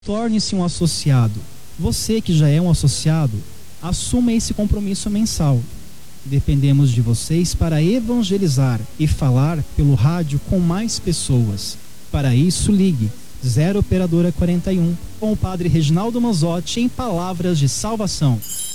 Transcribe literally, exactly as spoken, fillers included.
Torne-se um associado. Você que já é um associado, assuma esse compromisso mensal. Dependemos de vocês para evangelizar e falar pelo rádio com mais pessoas. Para isso, ligue zero operadora quarenta e um com o padre Reginaldo Manzotti em Palavras de Salvação.